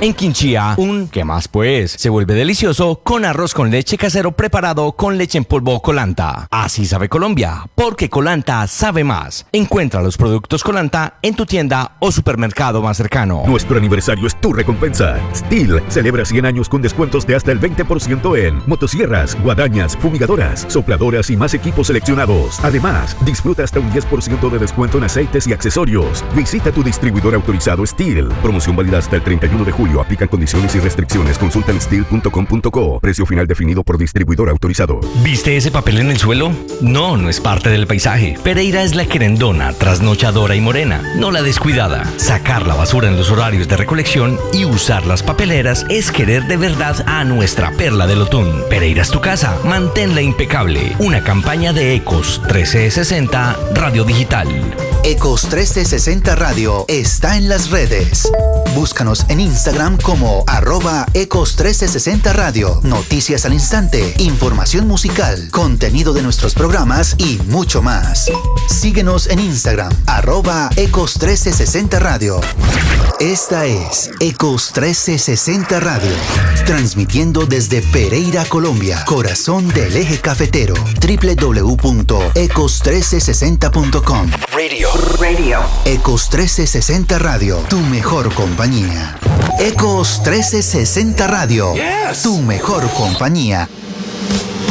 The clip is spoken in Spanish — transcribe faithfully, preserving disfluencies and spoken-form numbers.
En Quinchía, un ¿qué más pues? Se vuelve delicioso con arroz con leche casero preparado con leche en polvo Colanta. Así sabe Colombia, porque Colanta sabe más. Encuentra los productos Colanta en tu tienda o supermercado más cercano. Nuestro aniversario es tu recompensa. Steel celebra cien años con descuentos de hasta el veinte por ciento en motosierras, guadañas, fumigadoras, sopladoras y más equipos seleccionados. Además, disfruta hasta un diez por ciento de descuento en aceites y accesorios. Visita tu distribuidor autorizado Steel. Promoción válida hasta el treinta y uno de julio. Aplican condiciones y restricciones. Consulta en steel punto com punto co. Precio final definido por distribuidor autorizado. ¿Viste ese papel en el suelo? No, no es parte del paisaje. Pereira es la querendona, trasnochadora y morena, no la descuidada. Sacar la basura en los horarios de recolección y usar las papeleras es querer de verdad a nuestra perla del Otún. Pereira es tu casa, manténla impecable. Una campaña de Ecos trescientos sesenta Radio Digital. Ecos trescientos sesenta Radio está en las redes. Búscanos en Instagram como arroba Ecos trescientos sesenta Radio. Noticias al instante, información musical, contenido de nuestros programas y mucho más. Síguenos en Instagram, arroba Ecos trescientos sesenta Radio. Esta es Ecos trescientos sesenta Radio, transmitiendo desde Pereira, Colombia, corazón del eje cafetero. doble u doble u doble u punto ecos mil trescientos sesenta punto com. Radio. Radio. Ecos trescientos sesenta Radio, tu mejor compañía. Ecos trescientos sesenta Radio, yes. Tu mejor compañía.